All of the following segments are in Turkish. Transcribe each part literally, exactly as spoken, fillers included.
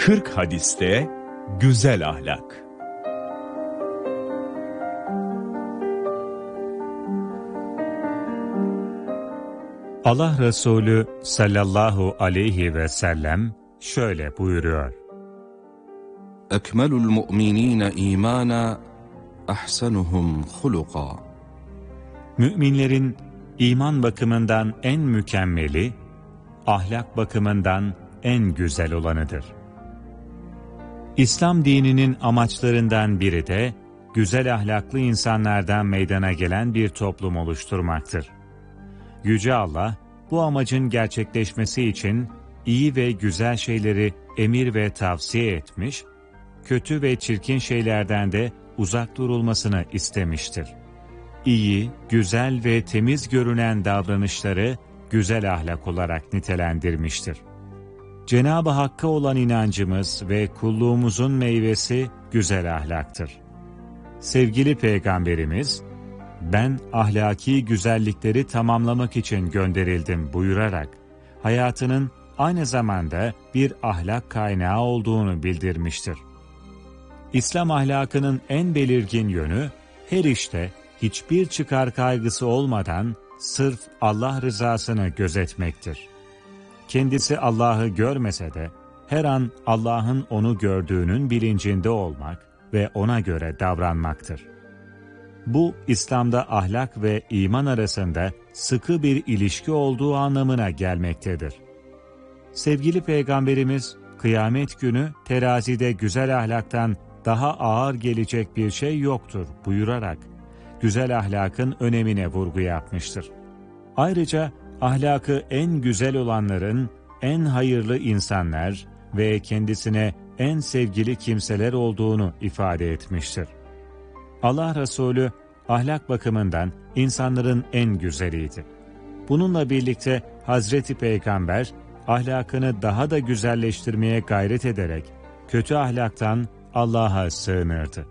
kırk hadiste güzel ahlak. Allah Resulü sallallahu aleyhi ve sellem şöyle buyuruyor: Ekmelul mu'minine imana, ahsanuhum huluka. Müminlerin iman bakımından en mükemmeli, ahlak bakımından en güzel olanıdır. İslam dininin amaçlarından biri de güzel ahlaklı insanlardan meydana gelen bir toplum oluşturmaktır. Yüce Allah, bu amacın gerçekleşmesi için iyi ve güzel şeyleri emir ve tavsiye etmiş, kötü ve çirkin şeylerden de uzak durulmasını istemiştir. İyi, güzel ve temiz görünen davranışları güzel ahlak olarak nitelendirmiştir. Cenab-ı Hakk'a olan inancımız ve kulluğumuzun meyvesi güzel ahlaktır. Sevgili Peygamberimiz, "Ben ahlaki güzellikleri tamamlamak için gönderildim" buyurarak, hayatının aynı zamanda bir ahlak kaynağı olduğunu bildirmiştir. İslam ahlakının en belirgin yönü, her işte hiçbir çıkar kaygısı olmadan sırf Allah rızasını gözetmektir. Kendisi Allah'ı görmese de her an Allah'ın onu gördüğünün bilincinde olmak ve ona göre davranmaktır. Bu, İslam'da ahlak ve iman arasında sıkı bir ilişki olduğu anlamına gelmektedir. Sevgili Peygamberimiz, kıyamet günü terazide güzel ahlaktan daha ağır gelecek bir şey yoktur buyurarak, güzel ahlakın önemine vurgu yapmıştır. Ayrıca ahlakı en güzel olanların en hayırlı insanlar ve kendisine en sevgili kimseler olduğunu ifade etmiştir. Allah Resulü ahlak bakımından insanların en güzeliydi. Bununla birlikte Hazreti Peygamber ahlakını daha da güzelleştirmeye gayret ederek kötü ahlaktan Allah'a sığınırdı.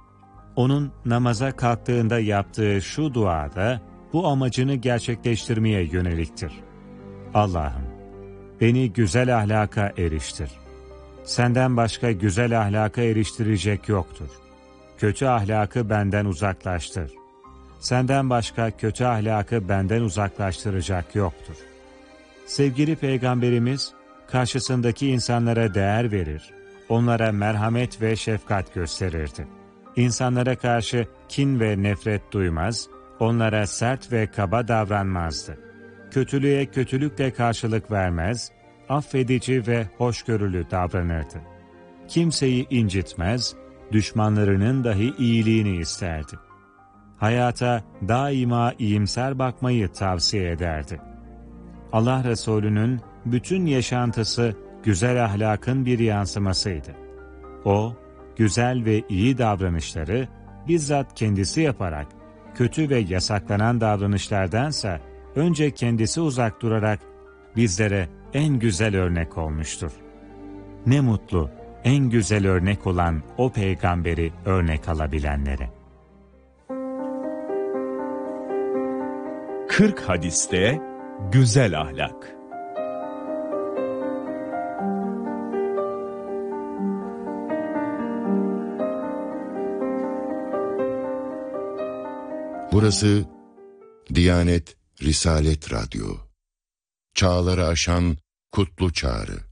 Onun namaza kalktığında yaptığı şu duada bu amacını gerçekleştirmeye yöneliktir. Allah'ım, beni güzel ahlaka eriştir. Senden başka güzel ahlaka eriştirecek yoktur. Kötü ahlakı benden uzaklaştır. Senden başka kötü ahlakı benden uzaklaştıracak yoktur. Sevgili Peygamberimiz, karşısındaki insanlara değer verir, onlara merhamet ve şefkat gösterirdi. İnsanlara karşı kin ve nefret duymaz, onlara sert ve kaba davranmazdı. Kötülüğe kötülükle karşılık vermez, affedici ve hoşgörülü davranırdı. Kimseyi incitmez, düşmanlarının dahi iyiliğini isterdi. Hayata daima iyimser bakmayı tavsiye ederdi. Allah Resulü'nün bütün yaşantısı güzel ahlakın bir yansımasıydı. O, güzel ve iyi davranışları bizzat kendisi yaparak, kötü ve yasaklanan davranışlardansa önce kendisi uzak durarak bizlere en güzel örnek olmuştur. Ne mutlu, en güzel örnek olan o peygamberi örnek alabilenlere. kırk hadiste güzel ahlak. Burası Diyanet Risalet Radyo. Çağları aşan kutlu çağrı.